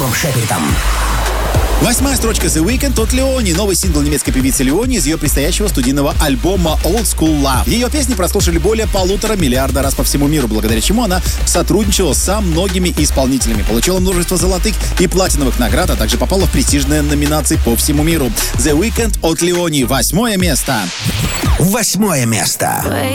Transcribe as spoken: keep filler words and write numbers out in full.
Артемом Шепетом. Восьмая строчка The Weeknd от Леони. Новый сингл немецкой певицы Леони из ее предстоящего студийного альбома Old School Love. Ее песни прослушали более полутора миллиарда раз по всему миру, благодаря чему она сотрудничала со многими исполнителями, получила множество золотых и платиновых наград, а также попала в престижные номинации по всему миру. The Weeknd от Леони. Восьмое место. Восьмое место.